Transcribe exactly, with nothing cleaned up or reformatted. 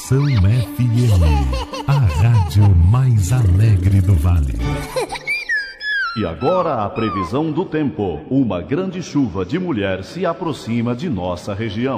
Estação F M, a rádio mais alegre do vale. E agora a previsão do tempo. Uma grande chuva de mulher se aproxima de nossa região.